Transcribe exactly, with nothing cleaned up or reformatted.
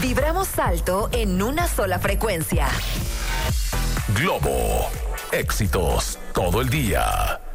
Vibramos alto en una sola frecuencia. Globo. Éxitos todo el día.